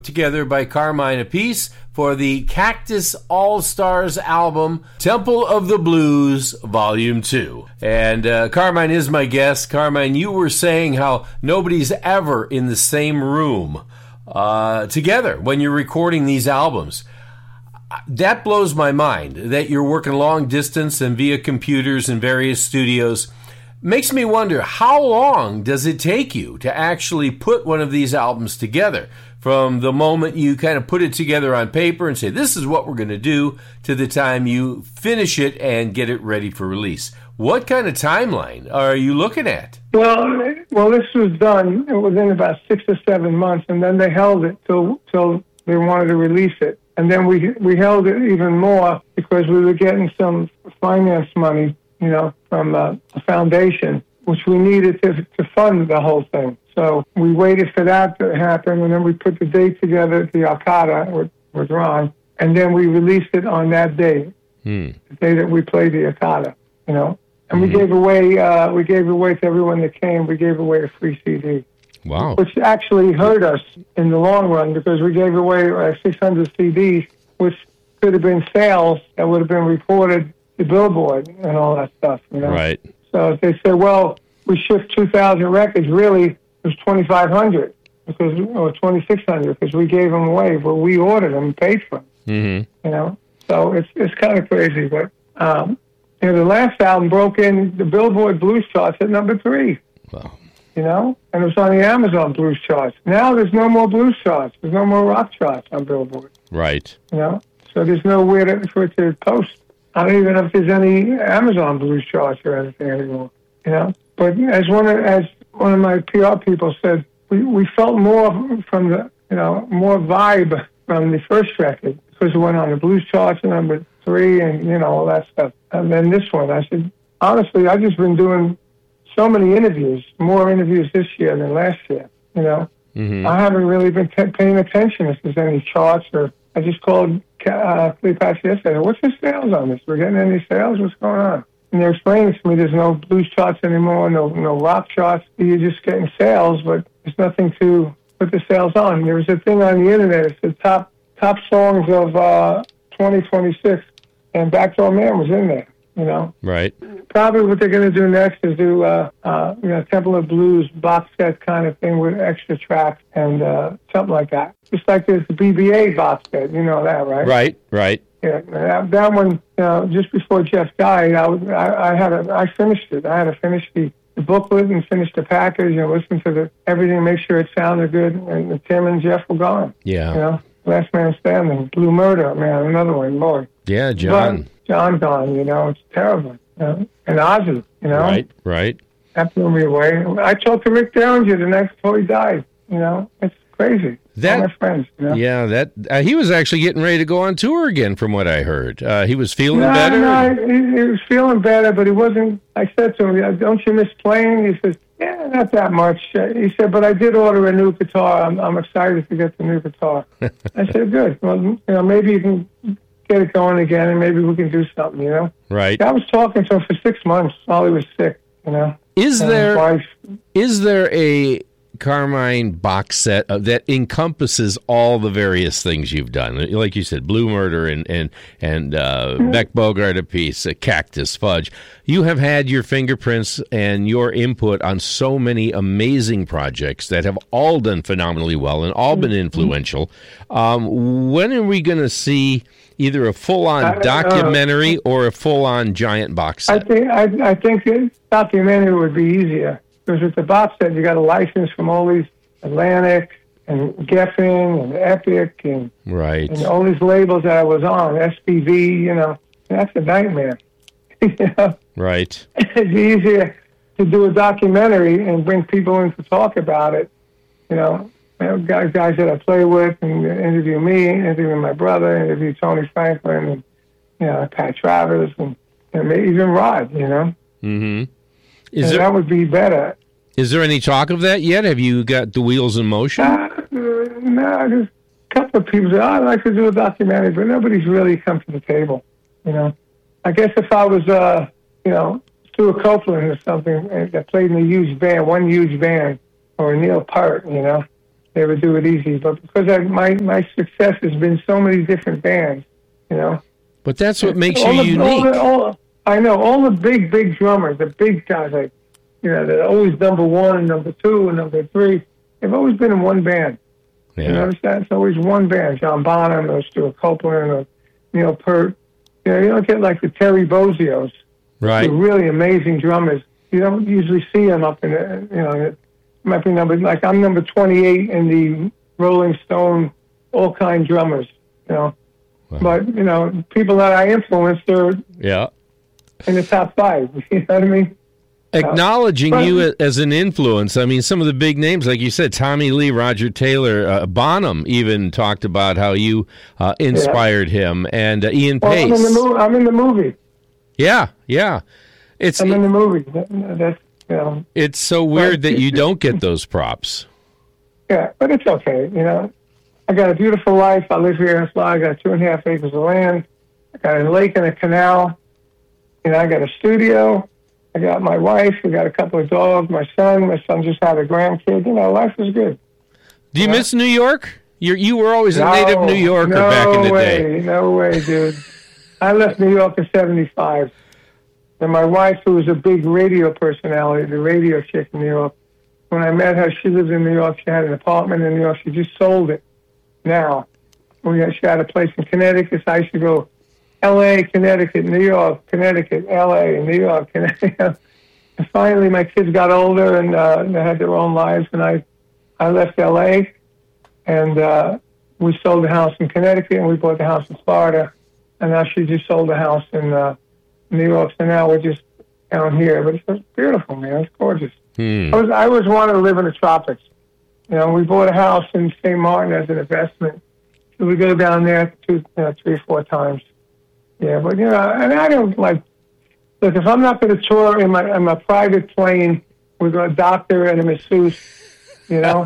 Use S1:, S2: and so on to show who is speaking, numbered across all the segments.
S1: Together by Carmine Appice for the Cactus All-Stars album, Temple of the Blues, Volume 2. And Carmine is my guest. Carmine, you were saying how nobody's ever in the same room together when you're recording these albums. That blows my mind, that you're working long distance and via computers in various studios. Makes me wonder, how long does it take you to actually put one of these albums together? From the moment you kind of put it together on paper and say, this is what we're going to do, to the time you finish it and get it ready for release. What kind of timeline are you looking at?
S2: Well, this was done within about 6 or 7 months, and then they held it till they wanted to release it. And then we held it even more because we were getting some finance money, from a foundation, which we needed to fund the whole thing. So we waited for that to happen, and then we put the date together, the Arcada with Ron, and then we released it on that day, the day that we played the Arcada, And we gave away to everyone that came. We gave away a free CD.
S1: Wow!
S2: Which actually hurt us in the long run because we gave away 600 CDs, which could have been sales that would have been reported to Billboard and all that stuff.
S1: Right.
S2: So if they said, well, we shipped 2,000 records, really it was 2,500 or 2,600 because we gave them away, but we ordered them and paid for them. Mm-hmm. So it's kind of crazy, but the last album broke in the Billboard Blues charts at number 3.
S1: Wow.
S2: And it was on the Amazon Blues charts. Now there's no more blues charts. There's no more rock charts on Billboard.
S1: Right.
S2: So there's nowhere for it to post. I don't even know if there's any Amazon Blues charts or anything anymore. But as one of my PR people said, we felt more from the more vibe from the first record because it went on the blues charts at number 3 and all that stuff. And then this one, I said, honestly, I've just been doing so many interviews, more interviews this year than last year.
S1: Mm-hmm.
S2: I haven't really been paying attention if there's any charts or. I just called Cleopatra yesterday. What's the sales on this? We're getting any sales? What's going on? And they're explaining to me there's no blues charts anymore, no rock charts. You're just getting sales, but there's nothing to put the sales on. There was a thing on the internet. It said top songs of 2026, and Backdoor Man was in there.
S1: Right.
S2: Probably what they're going to do next is do Temple of Blues box set kind of thing with extra tracks and something like that. Just like there's the BBA box set, you know that, right?
S1: Right.
S2: Yeah, that one. Just before Jeff died, I finished it. I had to finish the booklet and finish the package and listen to everything, make sure it sounded good. And Tim and Jeff were gone.
S1: Yeah.
S2: Last Man Standing, Blue Murder, man, another one, Lord.
S1: Yeah, John.
S2: John gone, it's terrible. And Ozzy,
S1: Right.
S2: That blew me away. I talked to Rick Derringer the night before he died. It's crazy. All my friends,
S1: Yeah, that he was actually getting ready to go on tour again, from what I heard. He was feeling better?
S2: No, he was feeling better, but he wasn't. I said to him, don't you miss playing? He says, yeah, not that much. He said, but I did order a new guitar. I'm excited to get the new guitar. I said, good. Well, maybe you can get it going again, and maybe we can do something,
S1: Right.
S2: I was talking to him for 6 months while he was sick,
S1: Is there a Carmine box set that encompasses all the various things you've done? Like you said, Blue Murder and Beck Bogart Appice, Cactus, Fudge. You have had your fingerprints and your input on so many amazing projects that have all done phenomenally well and all been influential. When are we going to see either a full-on documentary or a full-on giant box set?
S2: I think a documentary would be easier. Because with the box set, you got a license from all these Atlantic and Geffen and Epic and all these labels that I was on, SPV, that's a nightmare.
S1: Right.
S2: It's easier to do a documentary and bring people in to talk about it. Guys that I play with and interview me, interview my brother, interview Tony Franklin and Pat Travers and even Rod,
S1: Mm-hmm.
S2: That would be better.
S1: Is there any talk of that yet? Have you got the wheels in motion?
S2: No, there's a couple of people that I'd like to do a documentary, but nobody's really come to the table. I guess if I was, Stuart Copeland or something that played in a huge band, one huge band, or Neil Peart, they would do it easy. But because my success has been so many different bands, you know.
S1: But that's what makes you unique.
S2: I know all the big drummers, the big guys, like, you know, they're always number one and number two and number three. They've always been in one band.
S1: Yeah.
S2: You notice that? It's always one band. John Bonham or Stuart Copeland or Neil Peart. You know, you don't get like the Terry Bozzio's.
S1: Right.
S2: They're really amazing drummers. You don't usually see them up in the, you know, it might be like I'm number 28 in the Rolling Stone all-kind drummers, you know.
S1: Wow.
S2: But, you know, people that I influenced are in the top 5. You know what I mean?
S1: Acknowledging you as an influence. I mean, some of the big names, like you said, Tommy Lee, Roger Taylor, Bonham even talked about how you inspired him, and Ian Pace.
S2: I'm in the movie.
S1: Yeah.
S2: I'm in the movie. That's, you know.
S1: It's so weird that you don't get those props.
S2: Yeah, but it's okay. You know, I got a beautiful life. I live here in Florida. I got 2.5 acres of land. I got a lake and a canal. You know, I got a studio. I got my wife. We got a couple of dogs. My son just had a grandkid. You know, life is good.
S1: Do you miss New York? You were always a native New Yorker back in the day.
S2: No way, dude. I left New York in '75. And my wife, who was a big radio personality, the radio chick in New York, when I met her, she lived in New York. She had an apartment in New York. She just sold it now. She had a place in Connecticut. So I used to go L.A., Connecticut, New York, Connecticut, L.A., New York, Connecticut. And finally, my kids got older and they had their own lives. And I left L.A. and we sold the house in Connecticut and we bought the house in Florida. And now she just sold the house in New York. So now we're just down here. But it's beautiful, man. It's gorgeous. I always wanted to live in the tropics. You know, we bought a house in St. Martin as an investment. So we go down there 3 or 4 times. Yeah, but, you know, and I don't like, look, if I'm not going to tour in my private plane with a doctor and a masseuse, you know,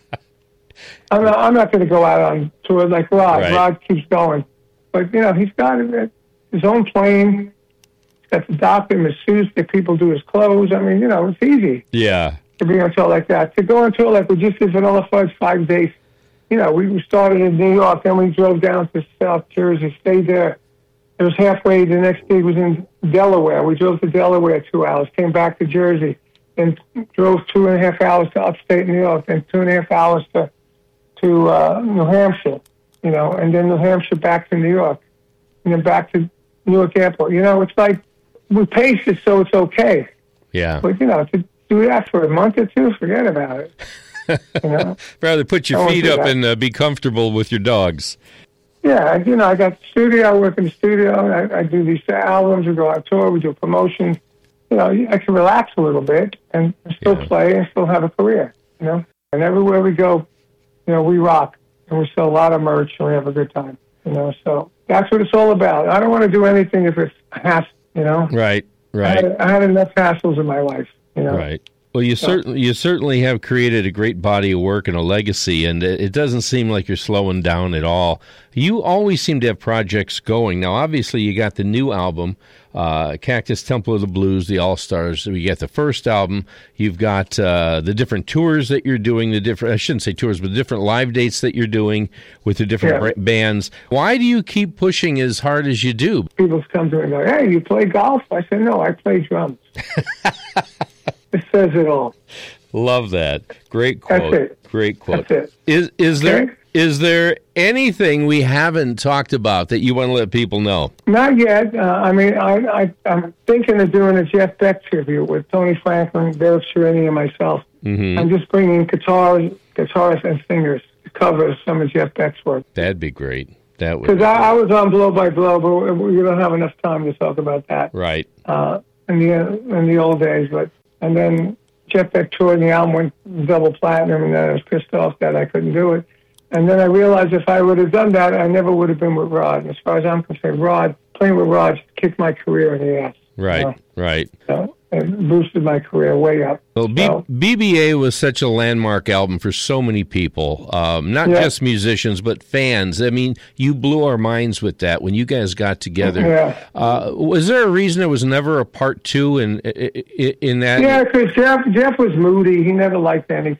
S2: I'm not going to go out on tour like Rod. Right. Rod keeps going. But, you know, he's got his own plane. He's got the doctor, masseuse, that people do his clothes. I mean, you know, it's easy.
S1: Yeah.
S2: To be on tour like that. To go on tour like we just did Vanilla Fudge 5 days. You know, we started in New York, then we drove down to South Jersey, stayed there. It was halfway. The next gig was in Delaware. We drove to Delaware 2 hours, came back to Jersey, then drove 2.5 hours to upstate New York, then 2.5 hours to New Hampshire, you know, and then New Hampshire back to New York, and then back to Newark Airport. You know, it's like we pace it so it's okay.
S1: Yeah.
S2: But, you know, to do that for a month or two, forget about it. You know?
S1: Rather put your feet up and be comfortable with your dogs.
S2: Yeah, you know, I got the studio. I work in the studio. I do these albums. We go on tour. We do promotion. You know, I can relax a little bit and still play and still have a career, you know. And everywhere we go, you know, we rock. And we sell a lot of merch and we have a good time, you know. So that's what it's all about. I don't want to do anything if it's a hassle, you know.
S1: Right.
S2: I had enough hassles in my life, you know.
S1: Right. Well, you certainly have created a great body of work and a legacy, and it doesn't seem like you're slowing down at all. You always seem to have projects going. Now, obviously, you got the new album, Cactus Temple of the Blues, the All-Stars. You got the first album. You've got the different tours that you're doing, I shouldn't say tours, but the different live dates that you're doing with the different bands. Why do you keep pushing as hard as you do?
S2: People come to me and go, hey, you play golf? I said, no, I play drums. It says it all.
S1: Love that. Great quote.
S2: That's it.
S1: Great quote.
S2: That's
S1: it. Is there anything we haven't talked about that you want to let people know?
S2: Not yet. I mean, I'm thinking of doing a Jeff Beck tribute with Tony Franklin, Derek Sherinian, and myself. Mm-hmm. I'm just bringing guitarists and singers to cover some of Jeff Beck's work.
S1: That'd be great. That would.
S2: Because I was on Blow by Blow, but we don't have enough time to talk about that.
S1: Right.
S2: In the old days, and then Jeff Beck toured, and the album went double platinum, and then I was pissed off that I couldn't do it. And then I realized if I would have done that, I never would have been with Rod. And as far as I'm concerned, playing with Rod kicked my career in the ass.
S1: Right,
S2: you know?
S1: right.
S2: So it boosted my career way up.
S1: Well, BBA was such a landmark album for so many people, not just musicians, but fans. I mean, you blew our minds with that when you guys got together.
S2: Yeah.
S1: Was there a reason there was never a part 2 in that?
S2: Yeah, because Jeff was moody. He never liked anything.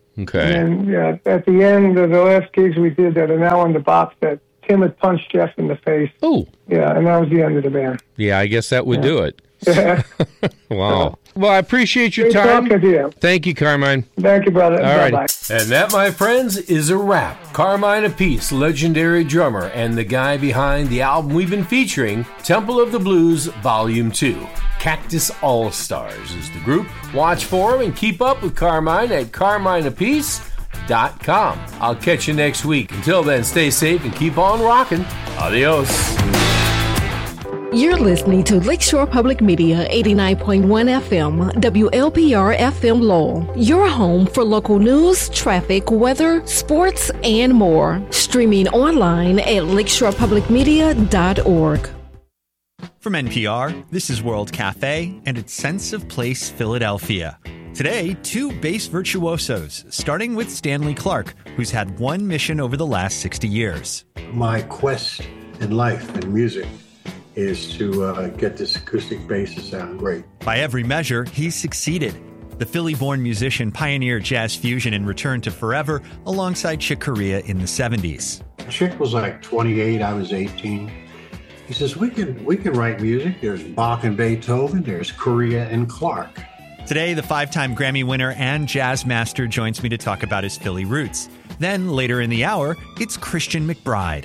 S1: Okay.
S2: And then at the end of the last gigs we did that are now on the box set, Tim had punched Jeff in the face.
S1: Oh.
S2: Yeah, and that was the end of the band.
S1: Yeah, I guess that would do it.
S2: Yeah.
S1: Wow. Well, I appreciate your
S2: Great
S1: time.
S2: talking to you.
S1: Thank you, Carmine.
S2: Thank you, brother.
S1: All right.
S2: Bye-bye.
S1: And that, my friends, is a wrap. Carmine Appice, legendary drummer and the guy behind the album we've been featuring, Temple of the Blues Volume 2. Cactus All-Stars is the group. Watch for him and keep up with Carmine at CarmineAppice.com. I'll catch you next week. Until then, stay safe and keep on rocking. Adios.
S3: You're listening to Lakeshore Public Media 89.1 FM, WLPR FM Lowell, your home for local news, traffic, weather, sports, and more. Streaming online at lakeshorepublicmedia.org.
S4: From NPR, this is World Cafe and its Sense of Place, Philadelphia. Today, two bass virtuosos, starting with Stanley Clarke, who's had one mission over the last 60 years.
S5: My quest in life and music is to get this acoustic bass to sound great.
S4: By every measure, he's succeeded. The Philly-born musician pioneered jazz fusion and returned to forever alongside Chick Corea in the 70s.
S5: Chick was like 28, I was 18. He says, we can write music. There's Bach and Beethoven, there's Corea and Clarke.
S4: Today, the 5-time Grammy winner and jazz master joins me to talk about his Philly roots. Then, later in the hour, it's Christian McBride.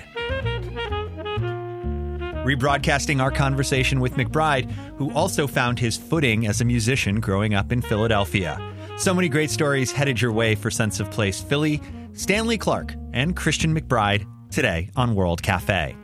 S4: Rebroadcasting our conversation with McBride, who also found his footing as a musician growing up in Philadelphia. So many great stories headed your way for Sense of Place Philly, Stanley Clarke, and Christian McBride today on World Cafe.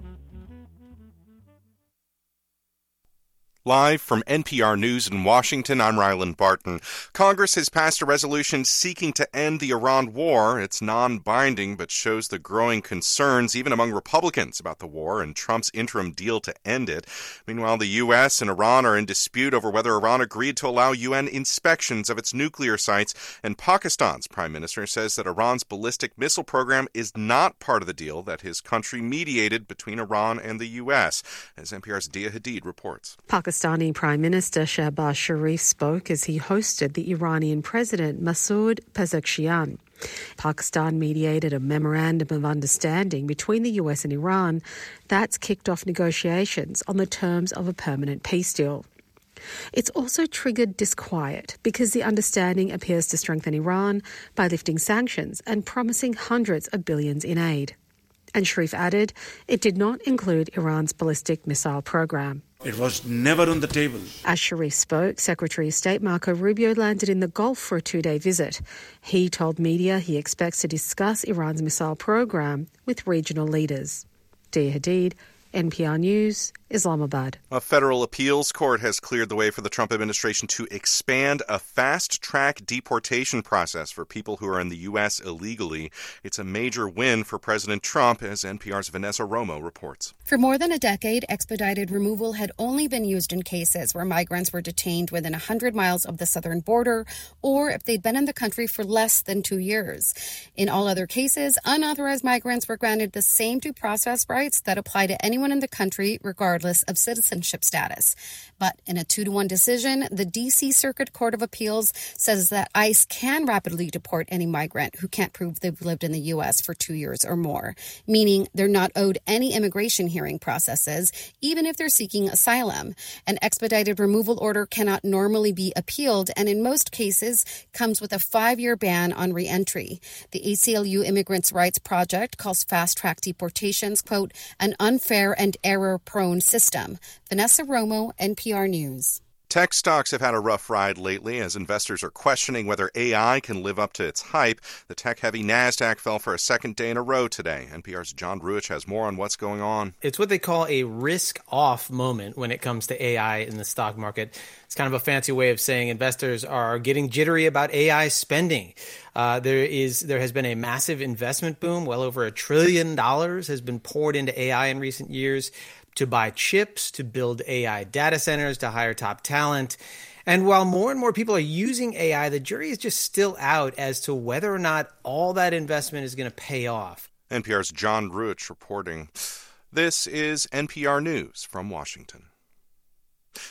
S6: Live from NPR News in Washington, I'm Ryland Barton. Congress has passed a resolution seeking to end the Iran war. It's non-binding, but shows the growing concerns, even among Republicans, about the war and Trump's interim deal to end it. Meanwhile, the U.S. and Iran are in dispute over whether Iran agreed to allow UN inspections of its nuclear sites, and Pakistan's prime minister says that Iran's ballistic missile program is not part of the deal that his country mediated between Iran and the U.S., as NPR's Dia Hadid reports.
S7: Pakistani Prime Minister Shehbaz Sharif spoke as he hosted the Iranian President Masoud Pezeshkian. Pakistan mediated a memorandum of understanding between the US and Iran that's kicked off negotiations on the terms of a permanent peace deal. It's also triggered disquiet because the understanding appears to strengthen Iran by lifting sanctions and promising hundreds of billions in aid. And Sharif added it did not include Iran's ballistic missile program.
S8: It was never on the table.
S7: As Sharif spoke, Secretary of State Marco Rubio landed in the Gulf for a 2-day visit. He told media he expects to discuss Iran's missile program with regional leaders. Dia Hadid, NPR News, Islamabad.
S6: A federal appeals court has cleared the way for the Trump administration to expand a fast-track deportation process for people who are in the U.S. illegally. It's a major win for President Trump, as NPR's Vanessa Romo reports.
S9: For more than a decade, expedited removal had only been used in cases where migrants were detained within 100 miles of the southern border or if they'd been in the country for less than 2 years. In all other cases, unauthorized migrants were granted the same due process rights that apply to anyone in the country, regardless of citizenship status. But in a 2-1 decision, the D.C. Circuit Court of Appeals says that ICE can rapidly deport any migrant who can't prove they've lived in the U.S. for 2 years or more, meaning they're not owed any immigration hearing processes, even if they're seeking asylum. An expedited removal order cannot normally be appealed, and in most cases comes with a 5-year ban on reentry. The ACLU Immigrants' Rights Project calls fast-track deportations, quote, an unfair and error-prone system. Vanessa Romo, NPR News.
S6: Tech stocks have had a rough ride lately as investors are questioning whether AI can live up to its hype. The tech-heavy NASDAQ fell for a second day in a row today. NPR's John Ruich has more on what's going on.
S10: It's what they call a risk-off moment when it comes to AI in the stock market. It's kind of a fancy way of saying investors are getting jittery about AI spending. There has been a massive investment boom. Well over $1 trillion has been poured into AI in recent years, to buy chips, to build AI data centers, to hire top talent. And while more and more people are using AI, the jury is just still out as to whether or not all that investment is going to pay off.
S6: NPR's John Ruich reporting. This is NPR News from Washington.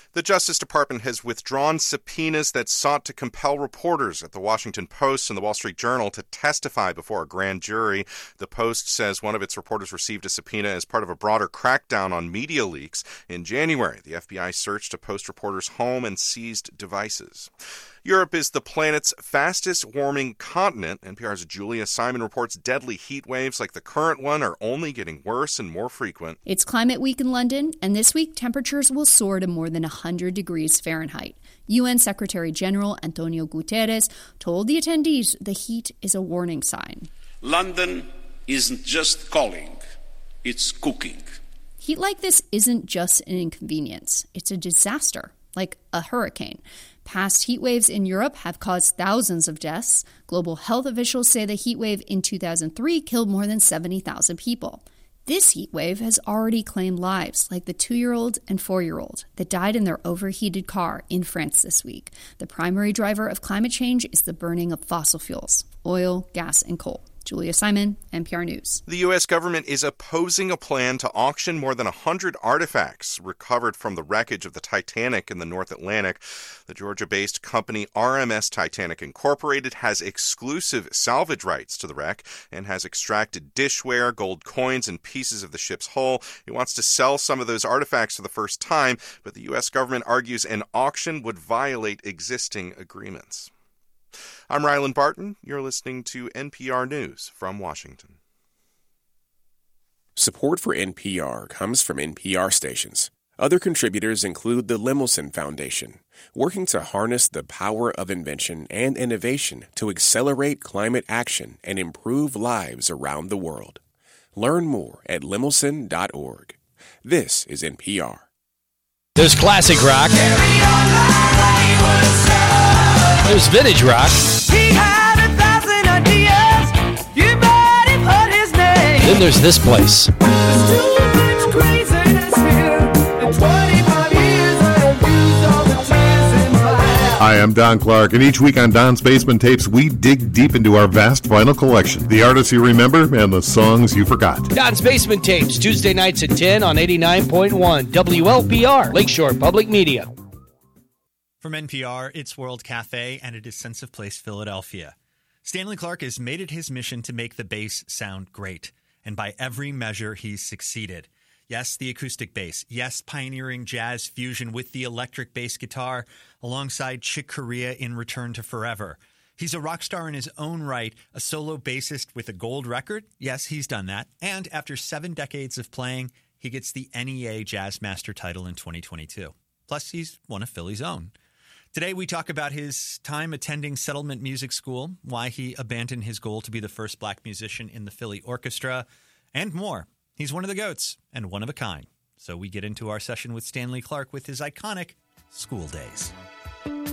S6: The Justice Department has withdrawn subpoenas that sought to compel reporters at the Washington Post and the Wall Street Journal to testify before a grand jury. The Post says one of its reporters received a subpoena as part of a broader crackdown on media leaks. In January, the FBI searched a Post reporter's home and seized devices. Europe is the planet's fastest warming continent. NPR's Julia Simon reports deadly heat waves like the current one are only getting worse and more frequent.
S11: It's Climate Week in London, and this week temperatures will soar to more than 100 degrees Fahrenheit. UN Secretary General Antonio Guterres told the attendees the heat is a warning sign.
S12: London isn't just calling, it's cooking.
S11: Heat like this isn't just an inconvenience, it's a disaster, like a hurricane. Past heat waves in Europe have caused thousands of deaths. Global health officials say the heat wave in 2003 killed more than 70,000 people. This heat wave has already claimed lives, like the 2-year-old and 4-year-old that died in their overheated car in France this week. The primary driver of climate change is the burning of fossil fuels, oil, gas, and coal. Julia Simon, NPR News.
S6: The U.S. government is opposing a plan to auction more than 100 artifacts recovered from the wreckage of the Titanic in the North Atlantic. The Georgia-based company RMS Titanic Incorporated has exclusive salvage rights to the wreck and has extracted dishware, gold coins, and pieces of the ship's hull. It wants to sell some of those artifacts for the first time, but the U.S. government argues an auction would violate existing agreements. I'm Ryland Barton. You're listening to NPR News from Washington.
S13: Support for NPR comes from NPR stations. Other contributors include the Lemelson Foundation, working to harness the power of invention and innovation to accelerate climate action and improve lives around the world. Learn more at lemelson.org. This is NPR.
S14: There's classic rock. There's vintage rock.
S15: He had 1,000 ideas. You bet he put his name.
S14: Then there's this place.
S16: Hi, I'm Don Clark, and each week on Don's Basement Tapes, we dig deep into our vast vinyl collection, the artists you remember and the songs you forgot.
S14: Don's Basement Tapes, Tuesday nights at 10 on 89.1 WLPR, Lakeshore Public Media.
S4: From NPR, it's World Cafe, and it is Sense of Place, Philadelphia. Stanley Clark has made it his mission to make the bass sound great, and by every measure, he's succeeded. Yes, the acoustic bass. Yes, pioneering jazz fusion with the electric bass guitar alongside Chick Corea in Return to Forever. He's a rock star in his own right, a solo bassist with a gold record. Yes, he's done that. And after 7 decades of playing, he gets the NEA Jazz Master title in 2022. Plus, he's one of Philly's own. Today, we talk about his time attending Settlement Music School, why he abandoned his goal to be the first black musician in the Philly Orchestra, and more. He's one of the GOATs and one of a kind. So we get into our session with Stanley Clark with his iconic School Days.